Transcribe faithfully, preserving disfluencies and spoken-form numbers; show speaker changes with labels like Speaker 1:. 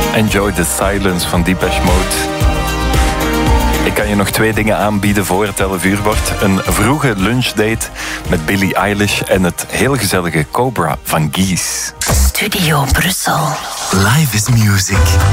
Speaker 1: Enjoy the Silence van Depeche Mode. Ik kan je nog twee dingen aanbieden voor het elf uur wordt. Een vroege lunchdate met Billie Eilish en het heel gezellige Cobra van Gies.
Speaker 2: Studio Brussel.
Speaker 3: Live is music.